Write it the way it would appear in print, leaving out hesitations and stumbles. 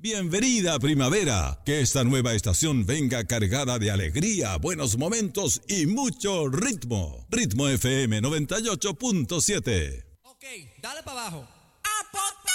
Bienvenida primavera, que esta nueva estación venga cargada de alegría, buenos momentos y mucho ritmo. Ritmo FM 98.7. Ok, dale para abajo.